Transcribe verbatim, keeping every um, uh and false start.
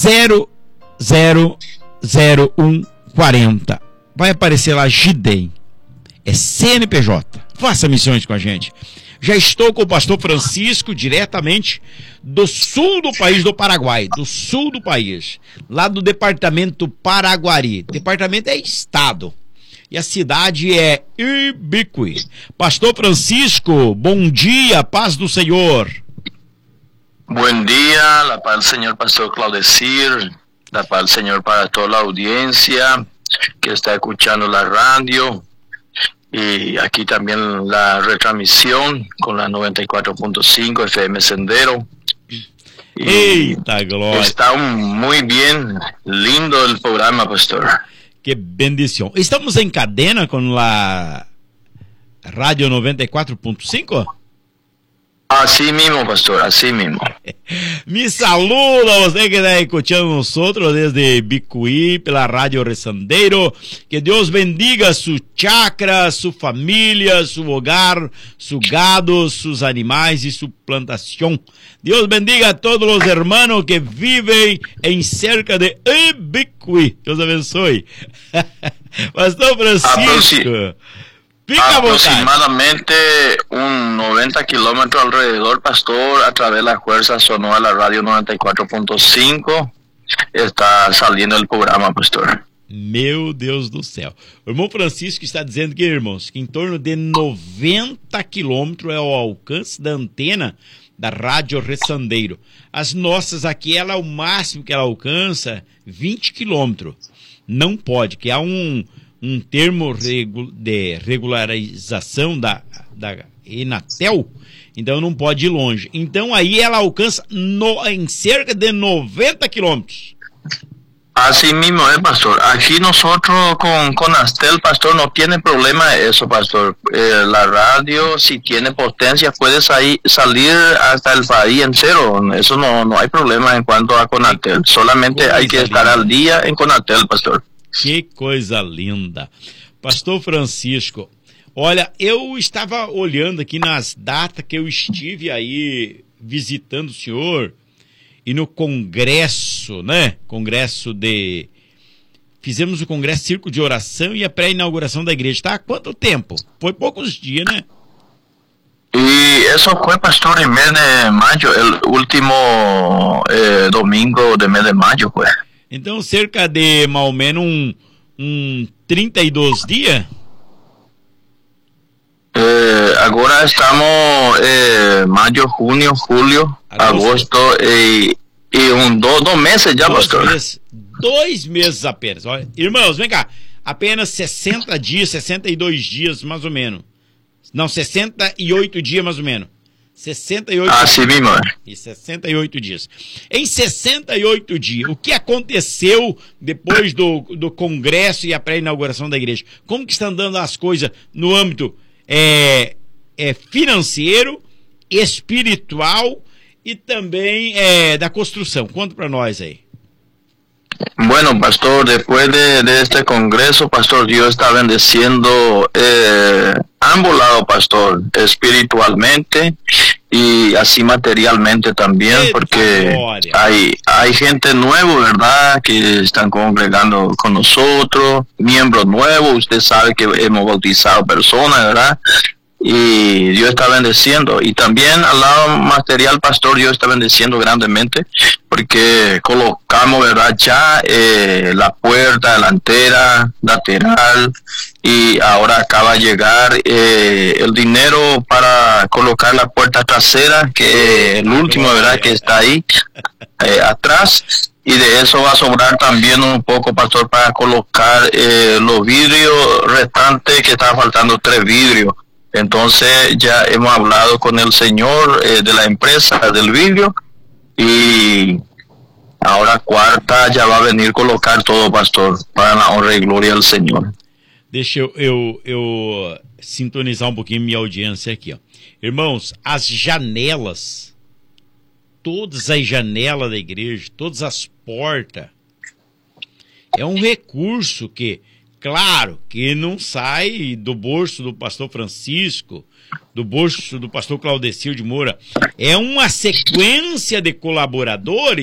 zero zero zero um quarenta. Vai aparecer lá Gidem. É C N P J. Faça missões com a gente. Já estou com o pastor Francisco, diretamente do sul do país do Paraguai, do sul do país, lá do departamento Paraguari. Departamento é estado. E a cidade é Ibicuí. Pastor Francisco, bom dia, paz do Senhor. Buen día, la paz del Señor, Pastor Claudecir, la paz del Señor para toda la audiencia que está escuchando la radio y aquí también la retransmisión con la noventa y cuatro punto cinco F M Sendero. Y Eita glória. está muy bien, lindo el programa, Pastor. Que bendição. Estamos em cadena com a Rádio noventa e quatro ponto cinco? Así mismo, Pastor, así mismo. Me saluda você que está escuchando nosotros desde Bicuí, pela Rádio Ressandeiro. Que Deus bendiga su chacra, su família, su hogar, su gado, sus animais e su plantação. Deus bendiga a todos os hermanos que vivem em cerca de Bicuí. Deus abençoe. Pastor Francisco. Fica Aproximadamente un noventa kilómetros alrededor, Pastor, a través de la fuerza sonora, la radio noventa y cuatro punto cinco, está saliendo el programa, Pastor. Meu Deus do céu. O irmão Francisco está dizendo que, irmãos, que em torno de noventa quilômetros é o alcance da antena da Rádio Ressandeiro. As nossas aqui, ela é o máximo que ela alcança, vinte quilômetros. Não pode, que há um... um termo regu de regularização da, da Enatel, então não pode ir longe. Então aí ela alcança no, em cerca de noventa quilômetros. Así mismo es, Pastor. Aquí nosotros con, con Astel, Pastor, no tiene problema eso, Pastor. Eh, la radio, si tiene potencia, puede salir, salir hasta el país entero. Eso no, no hay problema en cuanto a Conatel. Solamente hay que estar al día en Conatel, Pastor. Que coisa linda. Pastor Francisco, olha, eu estava olhando aqui nas datas que eu estive aí visitando o senhor e no congresso, né? Congresso de... Fizemos o congresso Círculo de Oração e a pré-inauguração da igreja. Tá há quanto tempo? Foi poucos dias, né? Y eso fue, Pastor, en mes de mayo, el último eh, domingo de mes de mayo, pues. Então, cerca de, mais ou menos, um, um trinta e dois dias? Eh, agora estamos eh, maio, junho, julho, agosto, agosto e, e um, do, dois meses já, dois Pastor. Meses, dois meses apenas. Olha, irmãos, vem cá. Apenas sessenta dias, sessenta e dois dias, mais ou menos. Não, sessenta e oito dias, mais ou menos. sessenta e oito Ah, sim, mesmo. E sessenta e oito dias. Em sessenta e oito dias, o que aconteceu depois do, do congresso e a pré-inauguração da igreja? Como que estão andando as coisas no âmbito é, é, financeiro, espiritual e também é, da construção? Conta para nós aí. Bueno, Pastor, después de, de este congreso, Pastor, Dios está bendeciendo eh, ambos lados, Pastor, espiritualmente y así materialmente también, Eita porque glória. hay, hay gente nueva, ¿verdad?, que están congregando con nosotros, miembros nuevos, usted sabe que hemos bautizado personas, ¿verdad?, y Dios está bendeciendo. Y también al lado material, Pastor, Dios está bendeciendo grandemente, porque colocamos, ¿verdad?, ya eh, la puerta delantera, lateral, y ahora acaba de llegar eh, el dinero para colocar la puerta trasera, que es el último, ¿verdad?, que está ahí eh, atrás. Y de eso va a sobrar también un poco, Pastor, para colocar eh, los vidrios restantes, que están faltando tres vidrios. Entonces ya hemos hablado con el señor eh, de la empresa del vidrio y ahora cuarta ya va a venir a colocar todo, Pastor, para la honra y gloria del Señor. Deixa eu, eu, eu sintonizar um pouquinho minha audiência aqui, ó. Irmãos, as janelas, todas as janelas da igreja, todas as portas, é um recurso que, claro, que não sai do bolso do pastor Francisco, do bolso do pastor Claudecir de Moura. É uma sequência de colaboradores